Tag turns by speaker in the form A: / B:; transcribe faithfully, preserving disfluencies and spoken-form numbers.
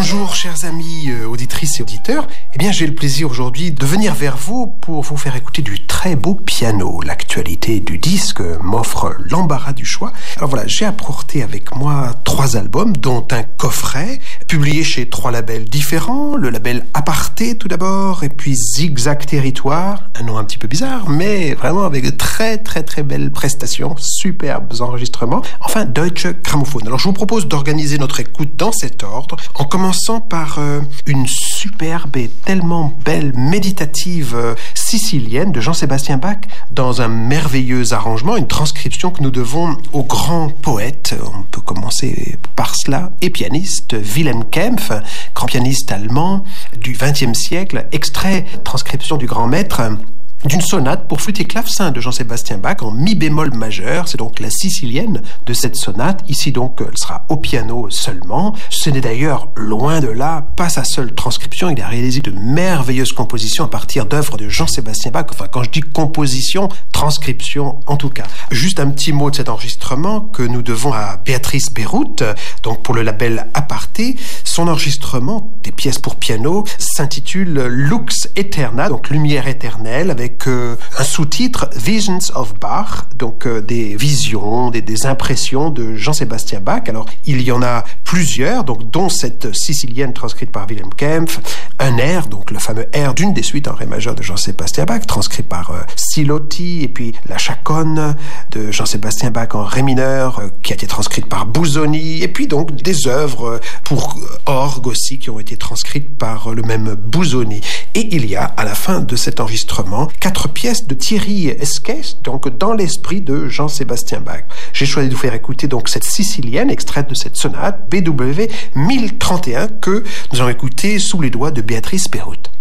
A: Bonjour chers amis euh, auditrices et auditeurs. Eh bien j'ai le plaisir aujourd'hui de venir vers vous pour vous faire écouter du très beau piano. L'actualité du disque m'offre l'embarras du choix. Alors voilà, j'ai apporté avec moi trois albums dont un coffret publié chez trois labels différents. Le label Aparté tout d'abord et puis Zigzag Territoire, un nom un petit peu bizarre mais vraiment avec de très très très belles prestations, superbes enregistrements. Enfin Deutsche Grammophon. Alors je vous propose d'organiser notre écoute dans cet ordre en commençant par euh, une superbe et tellement belle méditative euh, sicilienne de Jean-Sébastien Bach dans un merveilleux arrangement, une transcription que nous devons au grand poète, on peut commencer par cela, et pianiste Wilhelm Kempff, grand pianiste allemand du vingtième siècle, extrait, transcription du grand maître d'une sonate pour flûte et clavecin de Jean-Sébastien Bach en mi bémol majeur. C'est donc la sicilienne de cette sonate. Ici donc, elle sera au piano seulement. Ce n'est d'ailleurs loin de là pas sa seule transcription. Il a réalisé de merveilleuses compositions à partir d'œuvres de Jean-Sébastien Bach. Enfin, quand je dis composition, transcription en tout cas. Juste un petit mot de cet enregistrement que nous devons à Béatrice Beyrout, donc pour le label Aparté. Son enregistrement des pièces pour piano s'intitule Lux Aeterna, donc lumière éternelle, avec avec euh, un sous-titre Visions of Bach, donc euh, des visions, des, des impressions de Jean-Sébastien Bach. Alors il y en a plusieurs, donc dont cette sicilienne transcrite par Wilhelm Kempff, un air, donc le fameux air d'une des suites en ré majeur de Jean-Sébastien Bach, transcrit par euh, Silotti, et puis la chaconne de Jean-Sébastien Bach en ré mineur, euh, qui a été transcrite par Busoni, et puis donc des œuvres euh, pour orgue aussi qui ont été transcrites par euh, le même Busoni. Et il y a à la fin de cet enregistrement quatre pièces de Thierry Esquès, donc dans l'esprit de Jean-Sébastien Bach. J'ai choisi de vous faire écouter donc cette sicilienne, extraite de cette sonate B W mille trente et un que nous allons écouter sous les doigts de Béatrice Beyrout.